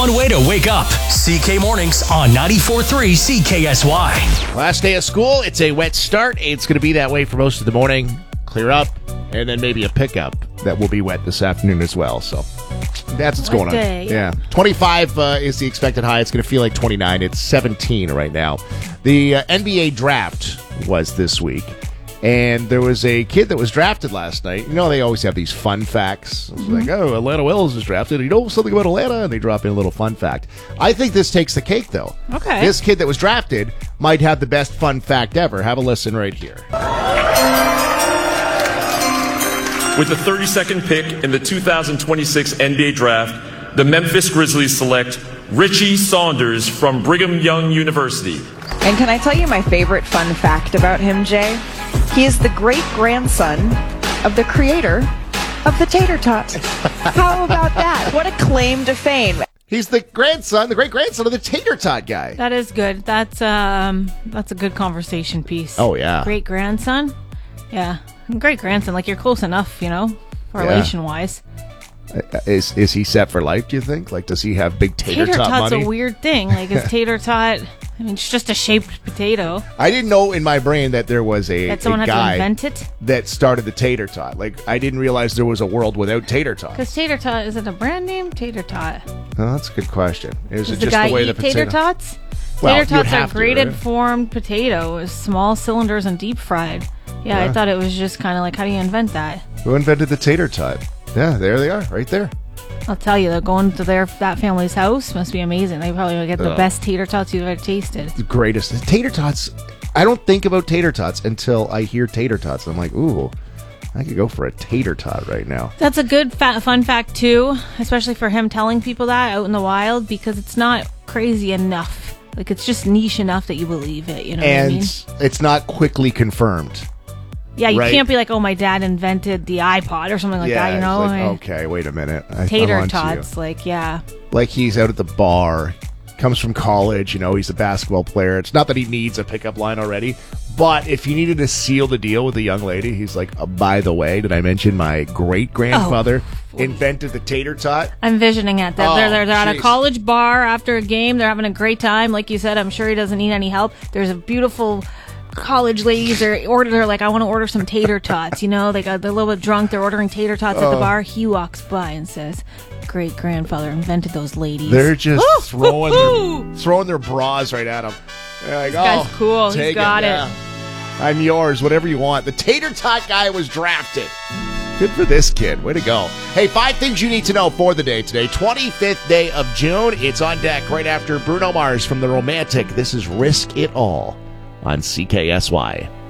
one way to wake up. CK Mornings on 94.3 CKSY. Last day of school. It's a wet start. It's going to be that way for most of the morning. Clear up, and then maybe a pickup that will be wet this afternoon as well. So that's what's going on. Yeah. 25 is the expected high. It's going to feel like 29. It's 17 right now. The NBA draft was this week. And there was a kid that was drafted last night. You know, they always have these fun facts. It's like, oh, Atlanta Wells was drafted. You know something about Atlanta? And they drop in a little fun fact. I think this takes the cake, though. Okay. This kid that was drafted might have the best fun fact ever. Have a listen right here. With the 32nd pick in the 2026 NBA Draft, the Memphis Grizzlies select Richie Saunders from Brigham Young University. And can I tell you my favorite fun fact about him, Jay? He is the great-grandson of the creator of the Tater Tot. How about that? What a claim to fame. He's the great-grandson of the Tater Tot guy. That is good. That's a good conversation piece. Oh, yeah. Great-grandson? Yeah. Great-grandson. Like, you're close enough, you know, relation-wise. Is he set for life, do you think? Like, does he have big Tater Tot money? Tater Tot's a weird thing. Like, is Tater Tot... I mean, it's just a shaped potato. I didn't know in my brain that there was a someone had guy to invent it? that started the Tater Tot. Like, I didn't realize there was a world without Tater Tot. Because Tater Tot, is it a brand name? Tater Tot. Oh, that's a good question. Is it Does the just guy the way eat the potato? Tater Tots? Well, Tater Tots you'd are have to, grated right? formed potatoes, small cylinders and deep fried. Yeah, I thought it was just kind of like, how do you invent that? Who invented the Tater Tot? Yeah, there they are, right there. I'll tell you, they're going to that family's house. Must be amazing. They probably get the best tater tots you've ever tasted. The greatest. Tater Tots, I don't think about Tater Tots until I hear Tater Tots. I'm like, ooh, I could go for a Tater Tot right now. That's a good fun fact, too, especially for him telling people that out in the wild, because it's not crazy enough. Like, it's just niche enough that you believe it, you know what I mean? And it's not quickly confirmed. Yeah, you right? can't be like, oh, my dad invented the iPod or something like that, you know? It's like, okay, wait a minute. Tater Tots, like, yeah. Like he's out at the bar, comes from college, you know, he's a basketball player. It's not that he needs a pickup line already, but if he needed to seal the deal with a young lady, he's like, by the way, did I mention my great-grandfather invented the Tater Tot? I'm envisioning it. They're at a jeez. college bar after a game. They're having a great time. Like you said, I'm sure he doesn't need any help. There's a beautiful... college ladies they're like, I want to order some tater tots, you know, they're a little bit drunk, they're ordering tater tots at the bar. He walks by and says, great grandfather invented those ladies. They're just throwing their bras right at him. They're like, this guy's cool, he's got it. I'm yours, whatever you want. The Tater Tot guy was drafted. Good for this kid. Way to go. Hey, 5 things you need to know for the day today. 25th day of June. It's on deck right after Bruno Mars from The Romantic. This is Risk It All on CKSY.